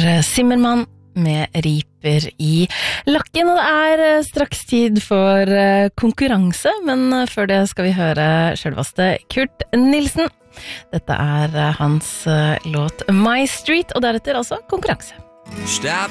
var Zimmermann med riper I lakken, og det straks tid for konkurranse, men før det skal vi høre selveste Kurt Nilsen. Dette hans låt My Street, og deretter altså konkurranse. Stop